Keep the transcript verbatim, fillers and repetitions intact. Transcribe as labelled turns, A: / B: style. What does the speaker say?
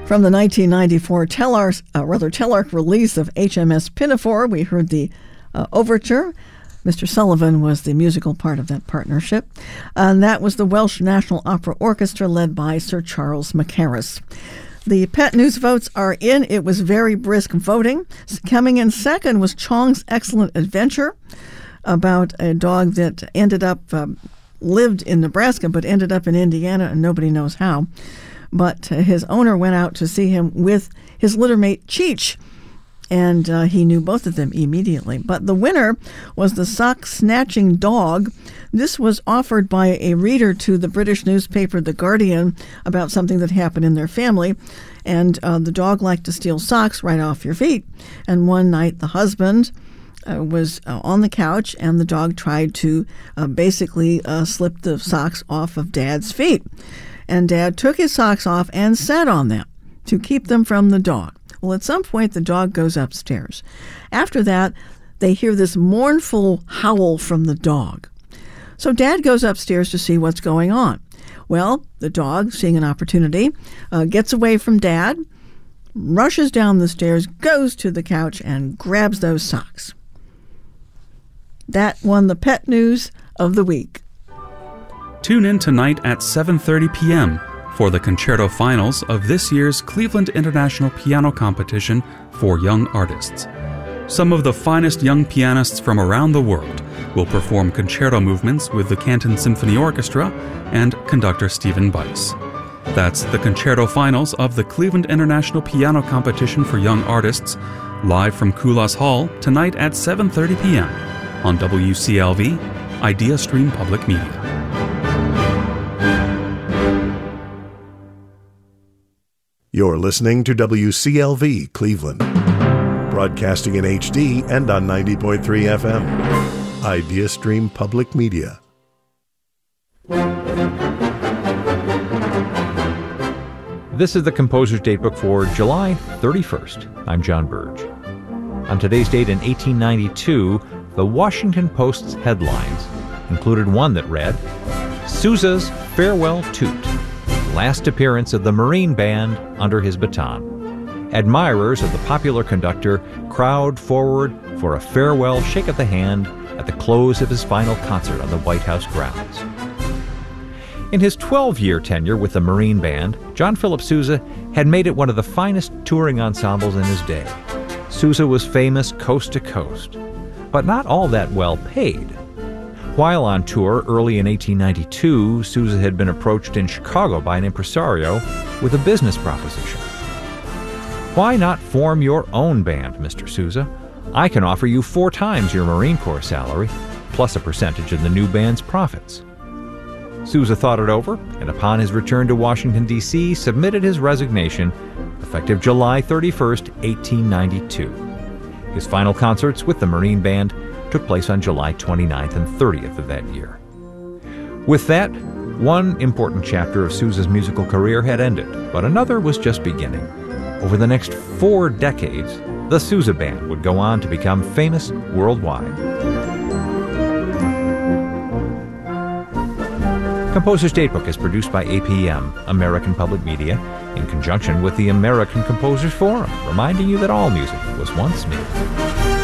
A: From the nineteen ninety-four Telarc, uh, rather Telarc release of H M S Pinafore, we heard the uh, overture. Mister Sullivan was the musical part of that partnership. And that was the Welsh National Opera Orchestra led by Sir Charles Mackerras. The Pet News votes are in. It was very brisk voting. Coming in second was Chong's Excellent Adventure, about a dog that ended up, um, lived in Nebraska, but ended up in Indiana, and nobody knows how. But uh, his owner went out to see him with his littermate, Cheech, and uh, he knew both of them immediately. But the winner was the sock-snatching dog. This was offered by a reader to the British newspaper The Guardian about something that happened in their family, and uh, the dog liked to steal socks right off your feet. And one night the husband uh, was uh, on the couch, and the dog tried to uh, basically uh, slip the socks off of Dad's feet. And Dad took his socks off and sat on them to keep them from the dog. Well, at some point, the dog goes upstairs. After that, they hear this mournful howl from the dog. So Dad goes upstairs to see what's going on. Well, the dog, seeing an opportunity, uh, gets away from Dad, rushes down the stairs, goes to the couch, and grabs those socks. That won the Pet News of the week.
B: Tune in tonight at seven thirty p.m. for the concerto finals of this year's Cleveland International Piano Competition for Young Artists. Some of the finest young pianists from around the world will perform concerto movements with the Canton Symphony Orchestra and conductor Stephen Bice. That's the concerto finals of the Cleveland International Piano Competition for Young Artists, live from Kulas Hall tonight at seven thirty p.m. on W C L V, Idea Stream Public Media.
C: You're listening to W C L V Cleveland, broadcasting in H D and on ninety point three F M. Idea Stream Public Media.
D: This is the Composer's Datebook for July thirty-first. I'm John Burge. On today's date in eighteen ninety-two, the Washington Post's headlines included one that read, Sousa's Farewell Toot, last appearance of the Marine Band under his baton. Admirers of the popular conductor crowd forward for a farewell shake of the hand at the close of his final concert on the White House grounds. In his twelve-year tenure with the Marine Band, John Philip Sousa had made it one of the finest touring ensembles in his day. Sousa was famous coast to coast, but not all that well paid. While on tour early in eighteen ninety-two, Sousa had been approached in Chicago by an impresario with a business proposition. Why not form your own band, Mister Sousa? I can offer you four times your Marine Corps salary, plus a percentage of the new band's profits. Sousa thought it over, and upon his return to Washington, D C, submitted his resignation, effective July thirty-first, eighteen ninety-two. His final concerts with the Marine Band took place on July twenty-ninth and thirtieth of that year. With that, one important chapter of Sousa's musical career had ended, but another was just beginning. Over the next four decades, the Sousa Band would go on to become famous worldwide. Composer's Datebook is produced by A P M, American Public Media, in conjunction with the American Composers Forum, reminding you that all music was once new.